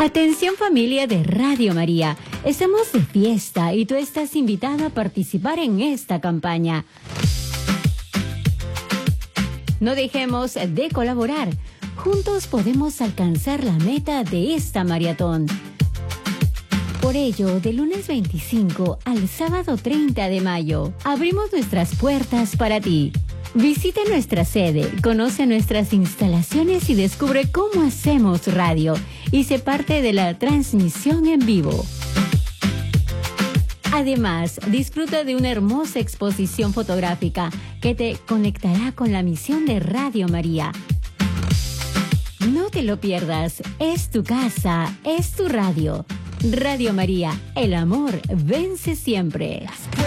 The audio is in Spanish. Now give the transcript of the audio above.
Atención familia de Radio María, estamos de fiesta y tú estás invitado a participar en esta campaña. No dejemos de colaborar, juntos podemos alcanzar la meta de esta maratón. Por ello, del lunes 25 al sábado 30 de mayo, abrimos nuestras puertas para ti. Visita nuestra sede, conoce nuestras instalaciones y descubre cómo hacemos radio y sé parte de la transmisión en vivo. Además, disfruta de una hermosa exposición fotográfica que te conectará con la misión de Radio María. No te lo pierdas, es tu casa, es tu radio. Radio María, el amor vence siempre.